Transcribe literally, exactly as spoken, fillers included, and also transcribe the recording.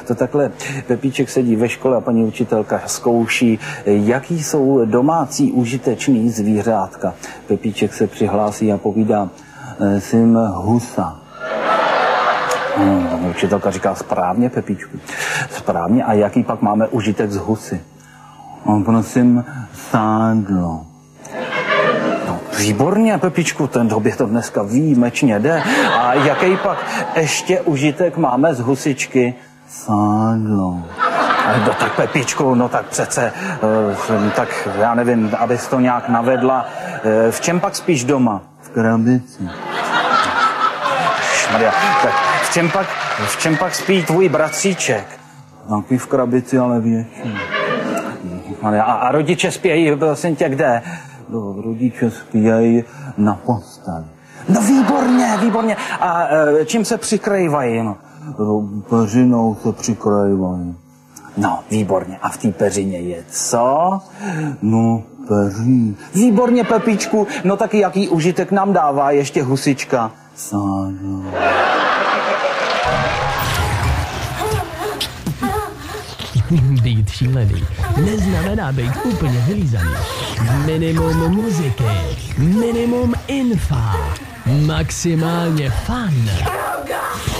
to takhle Pepíček sedí ve škole a paní učitelka zkouší, jaký jsou domácí užitečný zvířátka. Pepíček se přihlásí a povídá, jsem husa. Hmm, učitelka říká, správně, Pepíčku, správně. A jaký pak máme užitek z husy? No, prosím, sádlo. No, výborně, Pepíčku, ten době to dneska výjimečně jde. A jaký pak ještě užitek máme z husičky? Sádlo. No tak Pepíčku, no tak přece, tak já nevím, abys to nějak navedla. V čem pak spíš doma? V krabici. Maria, tak v čem pak, v čem pak spí tvůj bratříček? Taky v krabici, ale větší. Maria, a, a rodiče spějí, prosím tě, kde? No, rodiče spějí na posteli. No výborně, výborně. A e, čím se přikrývají? No, peřinou se přikrývají. No, výborně. A v té peřině je co? No, peří. Výborně, Pepíčku. No taky jaký užitek nám dává ještě husička? Sádlo. Být šílený neznamená být úplně vylízaný. Minimum muziky, minimum infa, maximálně fun.